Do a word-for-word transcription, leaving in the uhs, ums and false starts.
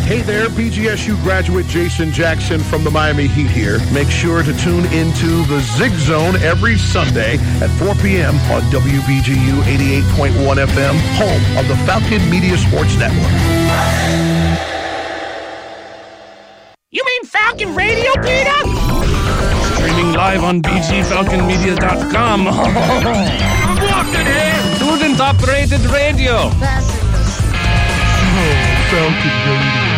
Hey there, B G S U graduate Jason Jackson from the Miami Heat here. Make sure to tune into the Zig Zone every Sunday at four p.m. on W B G U eighty-eight point one F M, home of the Falcon Media Sports Network. You mean Falcon Radio, Peter? Streaming live on b g falcon media dot com. I'm walking here. Student-operated radio. Oh, Falcon Radio.